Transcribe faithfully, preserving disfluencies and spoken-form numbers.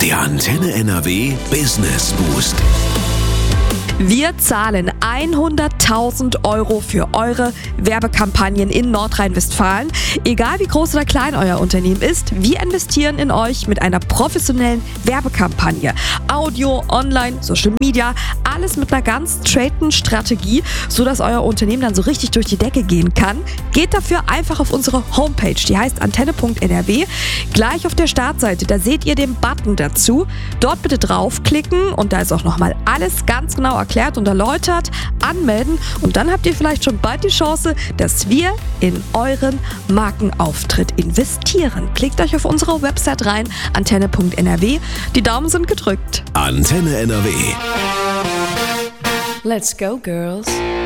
Der Antenne N R W Business Boost. Wir zahlen hunderttausend Euro für eure Werbekampagnen in Nordrhein-Westfalen. Egal wie groß oder klein euer Unternehmen ist, wir investieren in euch mit einer professionellen Werbekampagne. Audio, Online, Social Media, alles mit einer ganz straighten Strategie, sodass euer Unternehmen dann so richtig durch die Decke gehen kann. Geht dafür einfach auf unsere Homepage, die heißt antenne punkt n r w. Gleich auf der Startseite, da seht ihr den Button dazu. Dort bitte draufklicken und da ist auch nochmal alles ganz genau erklärt und erläutert. Anmelden und dann habt ihr vielleicht schon bald die Chance, dass wir in euren Markenauftritt investieren. Klickt euch auf unsere Website rein, antenne punkt n r w. Die Daumen sind gedrückt. Antenne N R W. Let's go, girls.